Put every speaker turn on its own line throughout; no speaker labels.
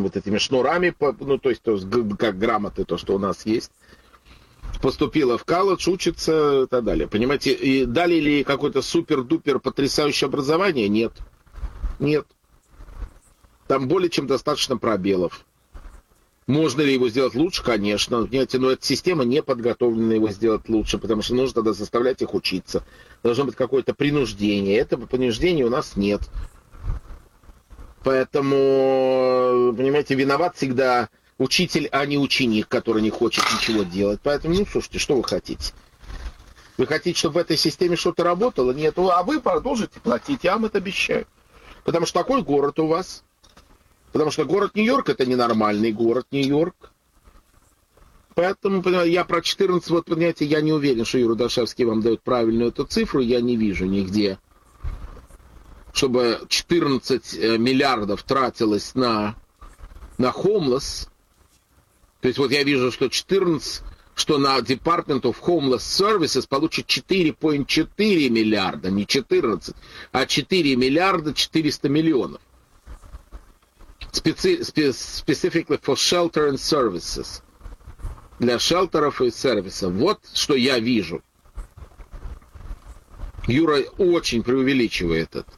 вот этими шнурами, ну, то есть как грамоты, то, что у нас есть. Поступила в колледж, учится и так далее. Понимаете, и дали ли какое-то супер-дупер потрясающее образование? Нет. Нет. Там более чем достаточно пробелов. Можно ли его сделать лучше? Конечно. Понимаете, но эта система не подготовлена его сделать лучше, потому что нужно тогда заставлять их учиться. Должно быть какое-то принуждение. Этого принуждения у нас нет. Поэтому, понимаете, виноват всегда учитель, а не ученик, который не хочет ничего делать. Поэтому, ну, слушайте, что вы хотите? Вы хотите, чтобы в этой системе что-то работало? Нет. А вы продолжите платить, я вам это обещаю. Потому что такой город у вас. Потому что город Нью-Йорк — это ненормальный город Нью-Йорк. Поэтому я про 14, вот, понимаете, я не уверен, что Юра Дашевский вам дает правильную эту цифру, я не вижу нигде, чтобы 14 миллиардов тратилось на homeless. То есть вот я вижу, что 14, что на Department of Homeless Services получит 4,4 миллиарда, не 14, а 4 миллиарда 400 миллионов. Specifically for shelter and services. Для шелтеров и сервисов. Вот что я вижу. Юра очень преувеличивает это.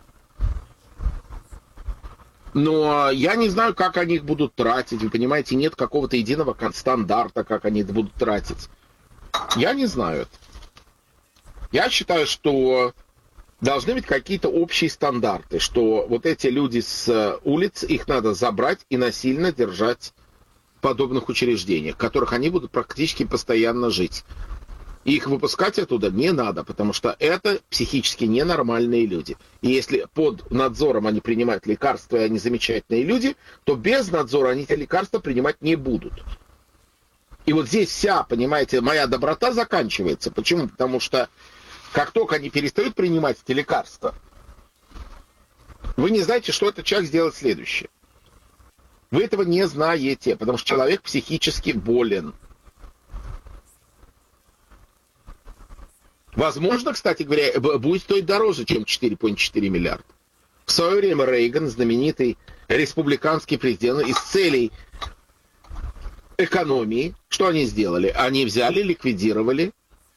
Но я не знаю, как они их будут тратить. Вы понимаете, нет какого-то единого стандарта, как они это будут тратить. Я не знаю это. Я считаю, что должны быть какие-то общие стандарты, что вот эти люди с улиц, их надо забрать и насильно держать в подобных учреждениях, в которых они будут практически постоянно жить. И их выпускать оттуда не надо, потому что это психически ненормальные люди. И если под надзором они принимают лекарства, и они замечательные люди, то без надзора они эти лекарства принимать не будут. И вот здесь вся, понимаете, моя доброта заканчивается. Почему? Потому что как только они перестают принимать эти лекарства, вы не знаете, что этот человек сделает следующее. Вы этого не знаете, потому что человек психически болен. Возможно, кстати говоря, будет стоить дороже, чем 4,4 миллиарда. В свое время Рейган, знаменитый республиканский президент, из целей экономии, что они сделали? Они взяли, ликвидировали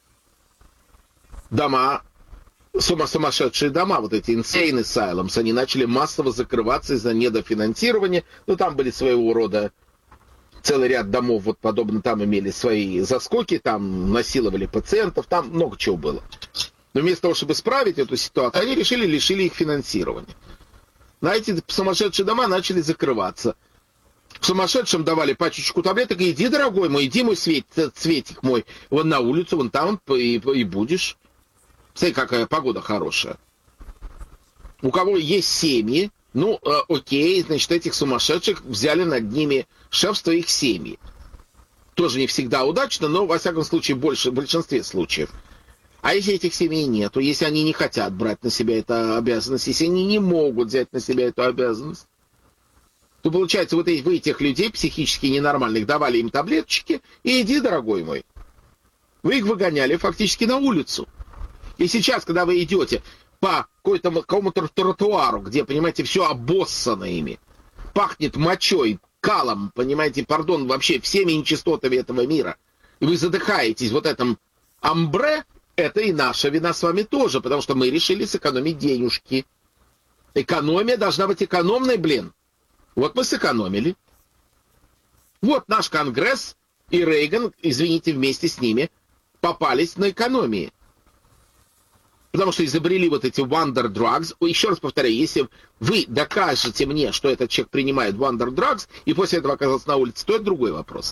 дома, сумасшедшие дома, вот эти insane asylums, они начали массово закрываться из-за недофинансирования. Ну, там были своего рода целый ряд домов, вот подобно, там имели свои заскоки, там насиловали пациентов, там много чего было. Но вместо того, чтобы исправить эту ситуацию, они лишили их финансирования. На эти сумасшедшие дома начали закрываться. Сумасшедшим давали пачечку таблеток, и иди, дорогой мой, иди, мой цветик мой, вон на улицу, вон там и будешь. Смотри, какая погода хорошая. У кого есть семьи, ну, окей, значит, этих сумасшедших взяли над ними шефство их семьи. Тоже не всегда удачно, но, во всяком случае, в большинстве случаев. А если этих семей нету, если они не хотят брать на себя эту обязанность, если они не могут взять на себя эту обязанность, то, получается, вот вы этих людей психически ненормальных давали им таблеточки, и иди, дорогой мой. Вы их выгоняли фактически на улицу. И сейчас, когда вы идете по какому-то тротуару, где, понимаете, все обоссано ими, пахнет мочой, калом, понимаете, пардон, вообще всеми нечистотами этого мира, и вы задыхаетесь вот этом амбре, это и наша вина с вами тоже, потому что мы решили сэкономить денежки. Экономия должна быть экономной, блин. Вот мы сэкономили. Вот наш Конгресс и Рейган, извините, вместе с ними попались на экономии. Потому что изобрели вот эти wonder drugs. Еще раз повторяю, если вы докажете мне, что этот человек принимает wonder drugs, и после этого оказался на улице, то это другой вопрос.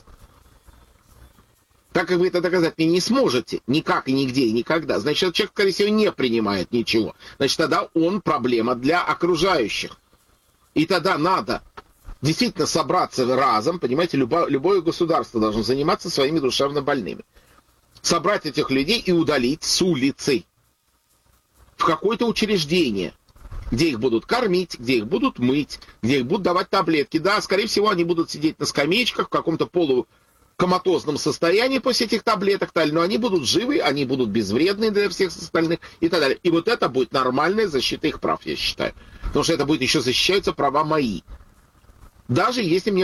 Так как вы это доказать мне не сможете, никак и нигде и никогда, значит, этот человек, скорее всего, не принимает ничего. Значит, тогда он проблема для окружающих. И тогда надо действительно собраться разом, понимаете, любое государство должно заниматься своими душевно больными. Собрать этих людей и удалить с улицы в какое-то учреждение, где их будут кормить, где их будут мыть, где их будут давать таблетки. Да, скорее всего, они будут сидеть на скамеечках в каком-то полукоматозном состоянии после этих таблеток, но они будут живы, они будут безвредны для всех остальных и так далее. И вот это будет нормальная защита их прав, я считаю. Потому что это будет еще защищаются права мои. Даже если мне